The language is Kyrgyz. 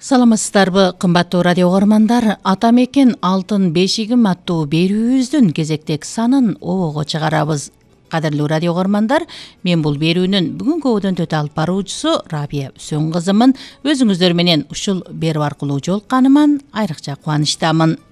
Саламатсыздарбы, кымбаттуу радио угармандар. Ата мекен алтын бешигим аттуу берүүбүздүн кезектеги санын обого чыгарабыз. Кадырлуу радио угармандар, мен бул берүүнүн бүгүнкү ободон төтө алып баруучусу Рабия Үсөн кызымын. Өзүңүздөр менен ушул берүү аркылуу жолукканыман айрыкча кубанычтамын.